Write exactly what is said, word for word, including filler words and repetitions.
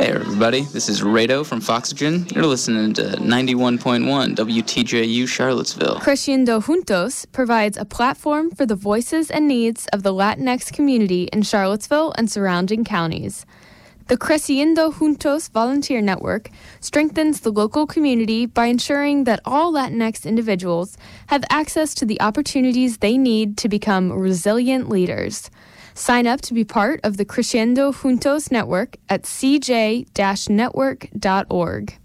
Hey everybody, this is Rado from Foxygen. You're listening to ninety-one point one W T J U Charlottesville. Creciendo Juntos provides a platform for the voices and needs of the Latinx community in Charlottesville and surrounding counties. The Creciendo Juntos Volunteer Network strengthens the local community by ensuring that all Latinx individuals have access to the opportunities they need to become resilient leaders. Sign up to be part of the Creciendo Juntos Network at c j dash network dot org.